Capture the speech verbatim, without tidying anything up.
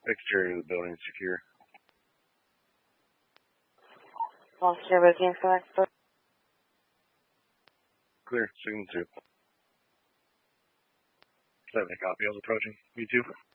Exterior of the building is secure. Officer Whiskey for Expert. Clear, signal two. seven, copy, I was approaching. You two.